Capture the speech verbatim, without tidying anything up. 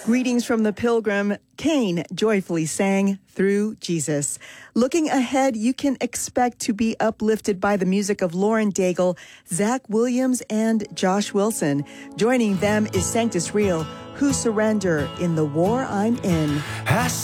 Greetings from the Pilgrim. Cain joyfully sang Through Jesus. Looking ahead, you can expect to be uplifted by the music of Lauren Daigle, Zach Williams, and Josh Wilson. Joining them is Sanctus Real, Who Surrender in the War I'm In. I